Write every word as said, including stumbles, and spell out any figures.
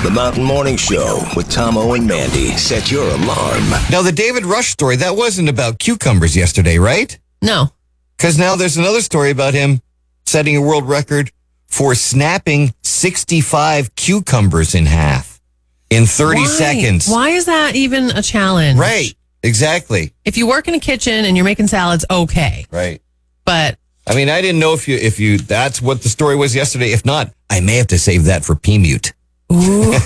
The Mountain Morning Show with Tomo and Mandy. Set your alarm. Now, the David Rush story, that wasn't about cucumbers yesterday, right? No. Because now there's another story about him setting a world record for snapping sixty-five cucumbers in half in thirty Why? seconds. Why is that even a challenge? Right. Exactly. If you work in a kitchen and you're making salads, okay. Right. But I mean, I didn't know if you, if you, that's what the story was yesterday. If not, I may have to save that for P-Mute. ooh.